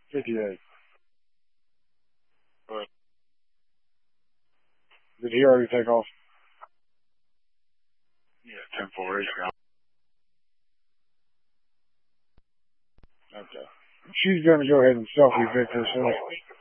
58. But did he already take off? Yeah, 10-4. Okay. She's going to go ahead and self-evict herself.